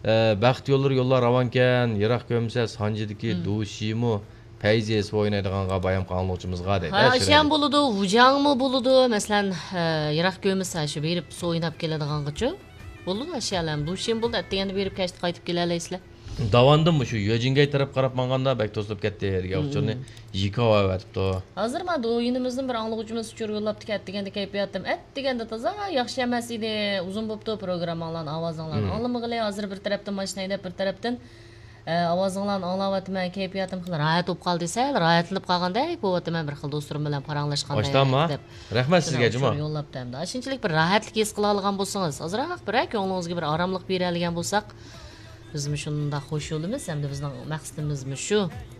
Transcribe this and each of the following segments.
Baxt yollar ravanken, Yirak gömse Sancı'daki Duşimu Peyziyesi oynaydıganға bayam qanlıqçımızға deydi. Ha, aşyan buludu, Vucang mı buludu? Mesela Yirak gömse şu berip su oynap keladigangacha. Buludu aşyalam. Duşim buldu. Atdeganda berip kaçtı qaytib kelalaysizlar. Davandım mı şu Yojingay taraf qarab manganda bek to'slab ketdi yerga o'xchani yikova vatibdi. Hozir mana o'yinimizning bir anglag'uvchimiz uchun yo'llabdi atdeganda kayfiyatim. Atdeganda toza yaxshi emas edi. Uzun bo'pti programmalarni, ovozinglarni. Anglamag'ilay hozir bir tarafdan mashinada bir tarafdan ovozinglarni anglayapman, kayfiyatim qilib rahat bo'lib qoldi desa, rahatlanib qolganday bo'lyapman bir xil do'stlarim bilan paranglashganda. Boshdanmi? Rahmat sizga juma. Yo'llabdi hamda. Shunchalik bir rahatlik his qila olgan bo'lsangiz, hozirroq bir ko'nglingizga bir oromlik bera olgan bo'lsak, bizmi shunda xush yo'limiz hamda bizning maqsadimizmi shu.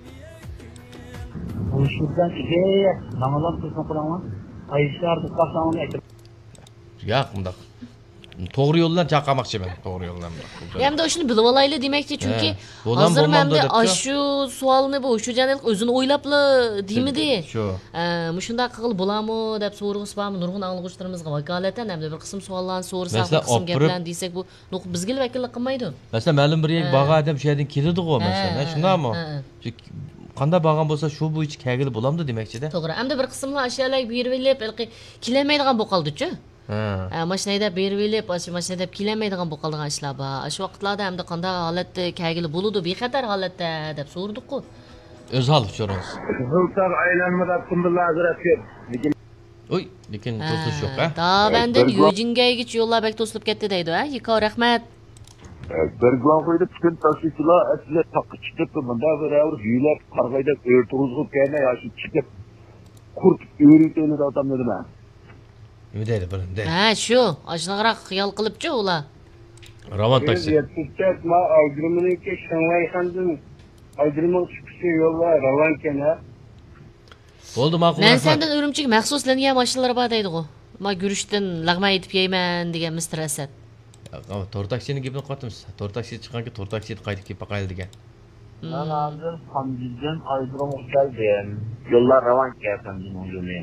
Şuradan ideya, namalar tutun qılaman. Ayışlar tutqasamını aytib. Yo'q, bundaq. To'g'ri yo'ldan chaqamoqchiman, to'g'ri yo'ldan. Hamda shuni bilib olaylik demakchi, chunki hozir menda shu savolni bu shu janalik o'zini o'ylabli deymidi. Shu. Shunday qilib bo'ladimi deb so'rag'isiz bormi nurg'un anglag'uvchilarimizga vakolatan hamda bir qism savollarni so'rasak, bir qism gaplarni desak bu bizga vakillik qilmaydi. Masalan, ma'lum bir baga odam shu yerdan keladi-ku, masalan, shundaymi? Qanday bag'an bo'lsa shu bo'yicha kagil bo'lamdi demakchi-da. To'g'ri. Hamda bir qismlar ashyolar berib elib, kelmaydigan bo'lib qoldi-chi. Mashinada berib elib, mashinada kelmaydigan bo'lib qolgan ishlar bor. Shu vaqtlarda hamda qanday holatda kagil bo'ladi, bexatar holatda deb so'rdik-ku. O'z hol uchurimiz. Hıltar aylanmada kumdullar hazrat ko'p. Lekin to'silish yo'q, ha? Da benden Yojingaygacha yo'llar bek to'silib ketdi deydi, ha? Yiko rahmat. Berglan qo'yib chiqib tashuvchilar asli taqqa chiqib bunda bir avr yulab qarg'ayda o'rtug'izib kelmay yoshi chiqib qurt o'rikeni odam nima? Nima deydi birinde? Ha, shu. Oshliqroq xiyol qilibchi ular. Ravon taksi. Ma aydırımınki Şangay xandan aydırımın chiqishi yo'llar ravonken ha. Bo'ldi, ma'qul. Men sendan Urumchiga maxsuslangan mashinalar bor deydi-ku. Ma Guruchdan lag'ma yetib yeyman degan Mr. Asad. To'rtaksini gapini qotimiz. To'rtaksi chiqqanki to'rtaksini qaytib kelib baqayli degan. Ben hozir Samjiddan aydırımga keldim. Yo'llar ravonken Samjidning yo'li.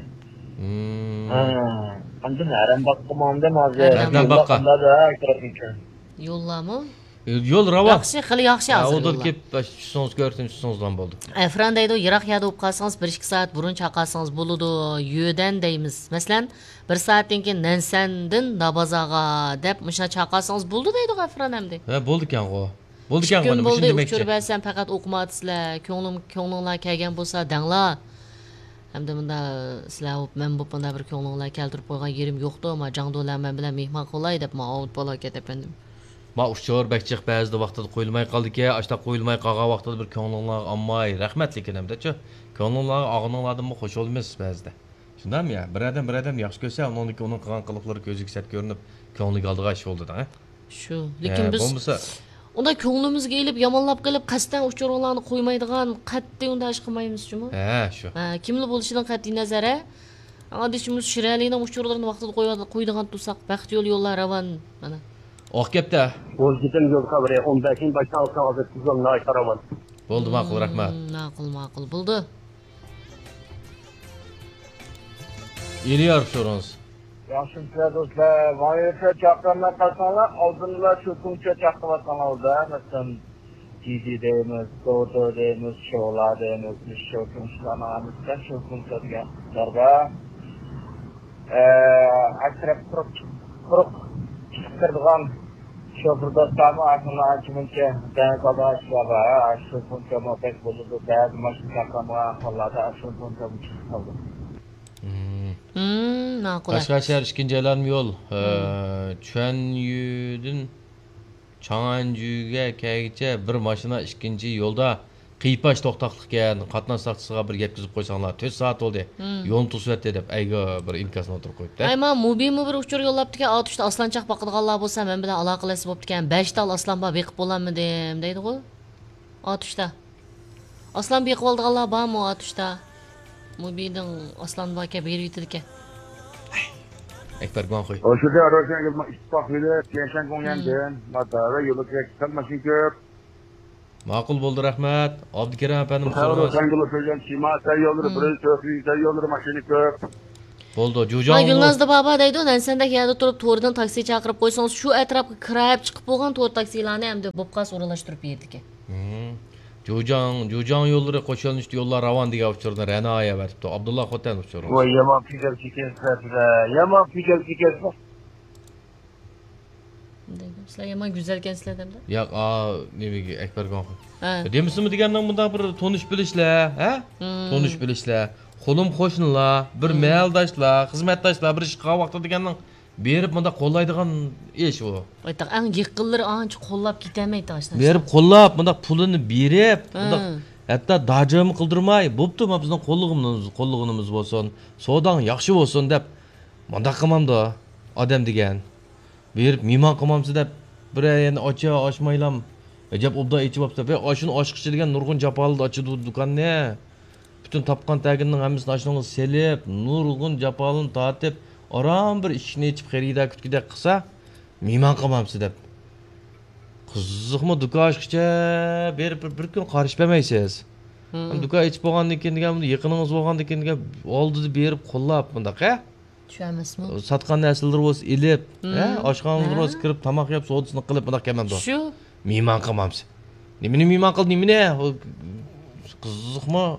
Qanday haram boqqamandan hozir. Haram boqqa. Yo'llarmi? Yo'l ravon. Yaxshi, xili yaxshi hozir. O'dir kelib tushsangiz ko'rdim, tushsangizdan bo'ldi. Fran deydi, yiroq yerda bo'lib qolsangiz 1-2 soat burun chaqalsangiz bo'ladi. Yo'dan deymiz. Masalan, 1 soatdan keyin Nansandan Dabazaga deb mushuna chaqalsangiz bo'ldi deydi Fran hamda. Ha, bo'ldi ekan-ku. Bo'ldi ekan mana shuni demakchi. Uchirbasan faqat o'qimaysizlar, ko'nglinglar kelgan bo'lsa danglar. Hamda bunda sizlar men bu bunda bir ko'nglinglar keltirib qo'ygan yerim yo'qdi, ama Jangdolar men bilan mehmon qilay deb men avut bola ketapandim. Ma ushchor bakchiq ba'zida vaqtida qo'yilmay qoldi-ki, ashta qo'yilmay qolgan vaqtida bir ko'nglinglar ammay rahmat lekin hamda-chi. Ko'nglinglar og'ininglardan xush olmaysiz ba'zida. Shundami ya? Bir odam yaxshi ko'rsa, uning qilgan qiliqlari ko'ziga sat ko'rinib, ko'ngliga oldiga ish bo'ldi-da, ha? Shu. Lekin biz unda ko'nglimizga elib yomonlab qilib qasddan ushchorlarni qo'ymaydigan qat'iy unda ish qilmaymiz-chimi? Ha, shu. Kimli bo'lishidan qat'iy nazar, adishimiz shiralining ushchorlarini vaqtida qo'yadigan tursak, baxt yo'llar ravon mana. Oq gapda. O'zgidan yo'l xabari 15 başdan alsan hozir tuzilni aytaraman. Bo'ldi, ma'qul, rahmat. Ma'qul bo'ldi. Eliyor so'ramiz. Yaxshi do'stlar, voyaga chaqirma qilsanlar, oldinlar shu kuncha chaqirvatsanlar-da, masalan, Didi deymiz, Toto deymiz, Shola deymiz, shu kunchalarni shu kunchaga darba akrab quruq chiqirgan şoför dostlarımı aslında açımınca ben kadar şaba, şu punca mopek bulundu, beyaz maşın çakamı akıllarda şu punca bu çıkıldı. Ma'qul. Qashqachoq ikkinchi alarm yo'l. Chuanyudan Chang'anjuga kelguncha bir mashina ikkinchi yo'lda qiypash to'xtaqliqgan qatnash saqchisiga bir yetkazib qo'ysanglar 4 soat bo'ldi. Yo'lni to'sib deb ayga bir imkosini o'tirib qo'yibdi. Ayman mobil uchur yo'llabdi-ki, otishda aslanchaq boqadiganlar bo'lsa, men bilan aloqalashib bo'pti-kan, 5 tal aslan bor beqib bo'lanmidim deydi-ku. Otishda. Aslan beqib oldiganlar bormi otishda? Mobildan aslan borga berib yetdi-kan. Ekber gon qo'y. O'shada Ro'zanga ittifoq yo'li Tianshan qo'ngandan, madara yo'li kirgan mashina ko'p. Ma'qul bo'ldi, rahmat. Abdukarim apaning so'rasi. Ro'zanga o'tgan Sima yo'llar, bir so'fi yo'llar mashina ko'p. Bo'ldi, Ma Jo'jon. Gulnazda baba deydi, nansandek yerda turib to'rdan taksi chaqirib qo'ysangiz, shu atrofga kirib chiqib bo'lgan to'rt taksilarni ham deb bo'pqas o'ralashtirib berdik. Jo'jon yo'llari qo'shilishdi, yo'llar ravon degan uchurni Ra'noya beribdi. Abdulloh Xo'tan uchuri. Voy yomon fikr chekasizlar, yomon fikr chekasizlar. Sizlar yomon go'zal ekansizlar demda. Yo'q, nimaga Akbarxon. Ha. Demisizmi degandan bunda bir tonish bilishlar, ha? Tonish bilishlar, qo'lim qo'shnilar, bir maildoshlar, xizmatdoshlar bir ishga vaqti degandan berib bunda qo'llaydigan ish u. Aytaq, ang yiqillar ancha qo'llab ketamaydi ashna. Berib qo'llab, bunda pulini berib, bunda hatto dajim qildirmay, bo'pti, men bizning qo'llig'imiz bo'lsin, savdong yaxshi bo'lsin deb bunda qilmamda odam degan. Berib mehmon qilmamsiz deb bir endi ochmaylam. Ajab obda ichib olsa, "Be, oshini oshqichi degan nurg'un japolida ochdi do'konni. Butun topgan tagining hammasini oshnongiz selib, nurg'un japolini tortib, orom bir ishni ichib xarida kutgida qilsa, mehmon qilmamsiz deb. Qiziqmi do'kon ochqicha berib bir kun qarish bermaysiz. Do'kon ichib bo'lgandan keyin degan yaqining'iz bo'lgandan keyin degan oldida berib qo'llab bundaqa. Tushunamizmi? Satgan narsalar bo'lsa ilib, oshxonalar bo'lsa kirib tomoq yeb, sodasini qilib bundaqa kelmamdi. Shu Mehmon qilmamsiz. Nimani mehmon qil, nimani? Qiziqmi?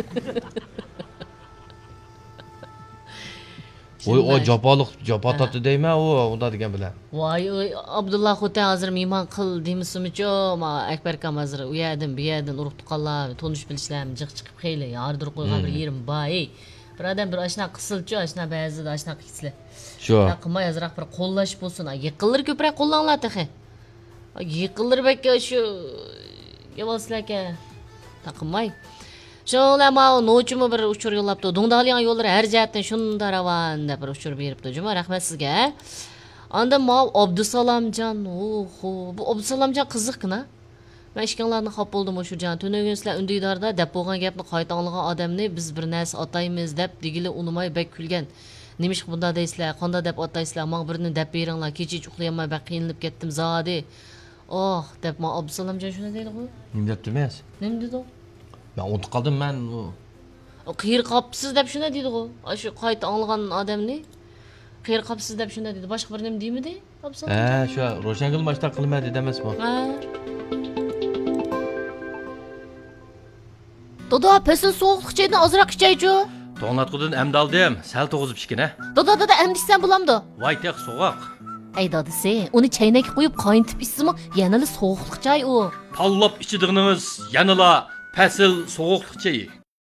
Voy, o japotat deyman, unda degan bilan. voy, Abdulloh Xo'tan hozir mehmon qil demisizmi-chu? Ma Akbar akam hozir u yerdan bu yerdan urug' tuqqanlar, tonish bilishlarni jiq chiqib xeyli yardirib qo'ygan bir yerim bor. Bir odam bir ashna qisilchi, ashna ba'zida ashna qilsizlar. Shu. Qilmay azroq bir qo'llash bo'lsin. Yiqillar ko'proq qo'llanglar taxi. Yiqillar bakka shu yolsizlarga taqinmay. Şo'lar ma nochimi bir uchur yo'llabdi. Dongdaliyan yo'llari har jihatdan shunda ravon deb bir uchur beribdi. Juma rahmat sizga. Anda ma Abdusalomjon, bu Abdusalomjon qiziqkina. Men ishkanlarni xop bo'ldim o'sha jon. Tunugun sizlar undiydarda deb bo'lgan gapni qayta anglagan odamni biz bir narsa ataymiz deb digili unumay bak kulgan. Nimish bunda deysizlar, qanda deb ataysizlar, men birini deb beringlar. Kecha uxlayolmay bak qiynalib ketdim zodi. Oh, deb ma Abdusalomjon shuna deydi-ku. Nima debdi emas? Nima dedi? Men unutib qoldim men. Qiyir qopsiz deb shuna deydi-ku. Shu qayta anglagan odamni qiyir qopsiz deb shuna dedi. Boshqa bir nima deymidi? Ha, shu Ro'shangul mashtaq qilmadi demasmi? Ha. Doda, pesin sovuqlik chaydan ozroq ichaychu. To'nglatqudan amdaldim, sal to'g'izib ishkina. Doda, amdiksan bo'lamdi. Voy, teq so'g'oq. Ey dadisi, uni chaynakka qo'yib qayntib ichsimi, yanali sovuqlik chay u. Tanlab ichidig'ingiz yanala fasil so'g'uqlik chayi.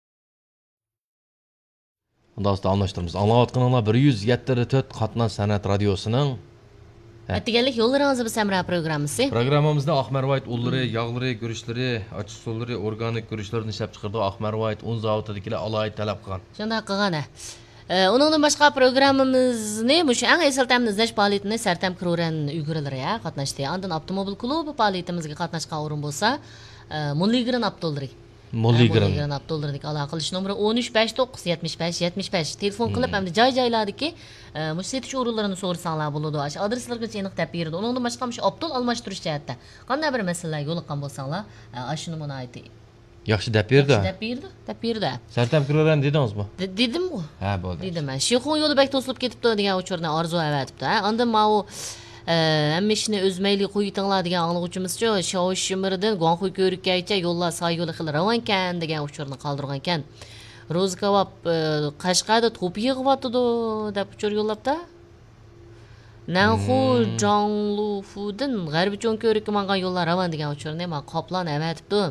Do'stlar, anlaştırmız. Anlayotganinglar 174 Qatnaz san'at radiosining Atganlik yo'llaringizni bir samra programmasi. Programmamizda Ahmarvoyt ullari, yog'lari, guruchlari, ochiq suvlari, organik guruchlarni ishlab chiqardi. Ahmarvoyt un zavodidagilar alohida talab qilgan. Shunday qilgan-a. Uningdan boshqa programmamizni mushu ang esaltamni izlash faoliyatini Sartam Kroran uyg'urlari qatnashdi. Andan avtomobil klubi faoliyatimizga qatnashgan o'rin bo'lsa, Mulligran Abdullari. Mulligran Abdullarining aloqa qilish nomeri 1359 75 75. Telefon qilib hamda joy-joylardagi mush setish o'rinlarini so'rasanglar bo'ladi. Shu adreslarga aniq deb berdi. Uningdan boshqa mush Abdul almashtirish jihatda qanday bir masalalarga yo'liqqan bo'lsanglar, shuni mana ayting. Yaxshi deb berdi. Deb berdi. Sartam Kroran dedingizmi? Dedim-ku. Ha, bo'ldi. Dedim. Shexon yo'li bek to'silib ketibdi degan uchurni orzu avatibdi. Unda mau hamma ishni o'zmayli qo'yitinglar degan anglag'uvchimizcha Shoish Shimirdan Guanxuy ko'rikkacha yo'llar soy yo'li xil ravonkan degan uchurni qoldirgan ekan. Rozkavab Qashqada to'p yig'yotdi deb uchur yo'llabda. Nanxu Jonglufudan g'arbiy cho'ng ko'rikka mangan yo'llar ravon degan uchurni men qoplan avatibdi.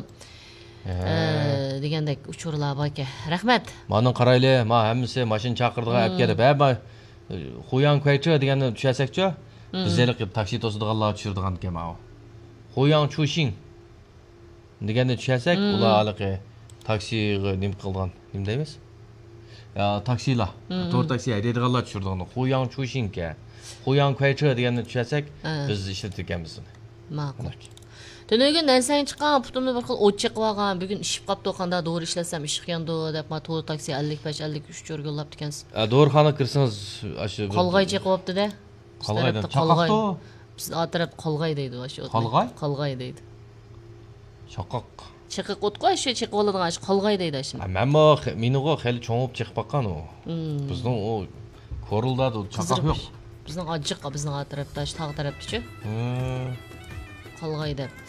Degandek uchurlar bor ekan. Rahmat. Mana qarayli, men hammasi mashina chaqirdiga olib kelib, ha, Xo'yan Qaychi deganni tushasakchi, bizlar taksi to'sadiganlar tushirdigan ekan mana. Xo'yan Chushing deganni tushasak, ular haliqi taksiga nim qilgan, nim deymiz? Taksilar, to'rt taksi haydaydiganlar tushirdigan. Xo'yan Chushingga, Xo'yan Qaychi deganni tushasak, biz ishlatganmiz. Ma'qul. Tunugun narsang chiqqan, putimni bir xil o'chiq qilgan, bugun ishib qopdi, qanday to'g'ri ishlasam ish qilgandi deb ma to'g'ri taksi 55-53 jo'rga yo'llab ekansiz. Do'rxona kirsangiz, shu Qolg'aychi qilibdi-da. Qolg'aydan chaqaqto. Biz atrab qolg'ay deydi shu. Qolg'ay? Qolg'ay deydi. Chaqaq. Chiqiq o'tqoy shu chiqib oladigan shu qolg'ay deydi shu. Men meniga xeli cho'ngib chiqib baqqan u. Bizning u Korulda da çakak yok. Bizning ojiq, bizning tarafda, tog' tarafda-chi. Qalg'ay deb.